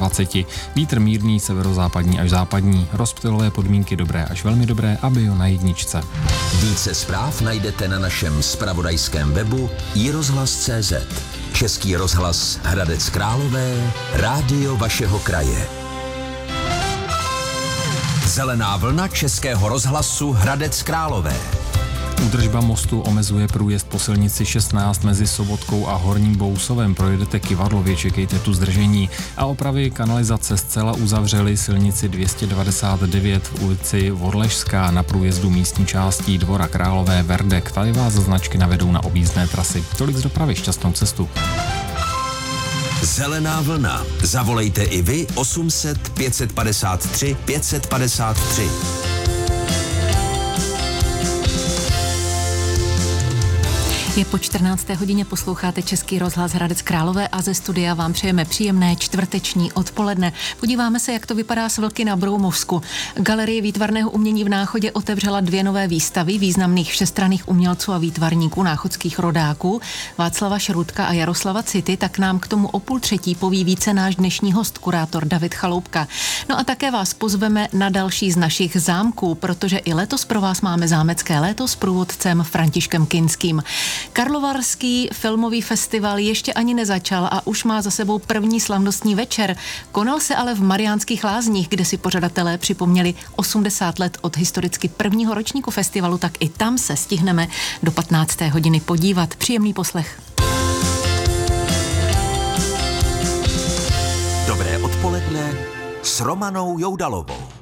20. Vítr mírný, severozápadní až západní. Rozptylové podmínky dobré až velmi dobré a bio na jedničce. Více zpráv najdete na našem zpravodajském webu iRozhlas.cz. Český rozhlas Hradec Králové, rádio vašeho kraje. Zelená vlna Českého rozhlasu Hradec Králové. Údržba mostu omezuje průjezd po silnici 16 mezi Sobotkou a Horním Bousovem. Projedete Kyvadlově, čekejte tu zdržení. A opravy kanalizace zcela uzavřely silnici 299 v ulici Vodležská na průjezdu místní částí Dvora Králové Verdek. Tady vás značky navedou na objízdné trasy. Tolik z dopravy, šťastnou cestu. Zelená vlna. Zavolejte i vy 800 553 553. Je po 14. hodině, posloucháte Český rozhlas Hradec Králové a ze studia vám přejeme příjemné čtvrteční odpoledne. Podíváme se, jak to vypadá s vlky na Broumovsku. Galerie výtvarného umění v Náchodě otevřela 2 nové výstavy významných všestranných umělců a výtvarníků náchodských rodáků Václava Šrutka a Jaroslava City, tak nám k tomu o 2:30 poví více náš dnešní host, kurátor David Chaloupka. No a také vás pozveme na další z našich zámků, protože i letos pro vás máme zámecké léto s průvodcem Františkem Kinským. Karlovarský filmový festival ještě ani nezačal a už má za sebou první slavnostní večer. Konal se ale v Mariánských Lázních, kde si pořadatelé připomněli 80 let od historicky prvního ročníku festivalu, tak i tam se stihneme do 15. hodiny podívat. Příjemný poslech. Dobré odpoledne s Romanou Joudalovou.